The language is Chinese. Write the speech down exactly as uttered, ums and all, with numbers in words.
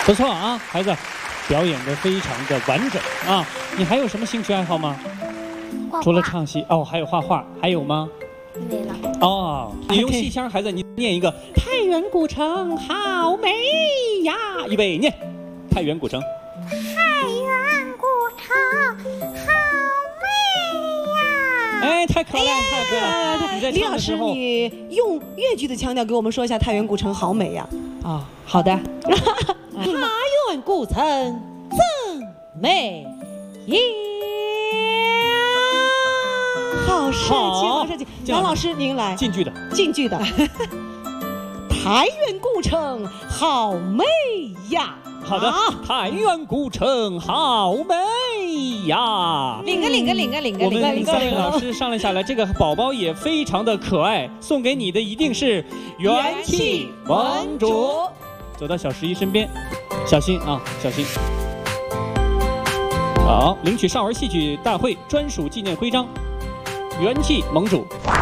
不错啊，孩子，表演的非常的完整啊。你还有什么兴趣爱好吗？ 画画除了唱戏哦，还有画画，还有吗？ 没了。 哦，你用戏腔，孩子，你念一个太原古城好美呀！预备念，太原古城。 太原古城好美呀！ 哎，太可爱了，太可爱了！你在李老师， 唱的时候你用越剧的腔调给我们说一下太原古城好美呀！ 啊，好的。太原古城真美呀！ 好帅气，好帅气！杨老师，您来进剧的， 进剧的。太原古城好美呀！ 好的，太原古城好美呀！ 领个领个领个领个我领个领个们三位老师商量下来，这个宝宝也非常的可爱，送给你的一定是元气文竹。走到小十一身边，小心啊，小心。好，领取少儿戏曲大会专属纪念徽章，元气盟主。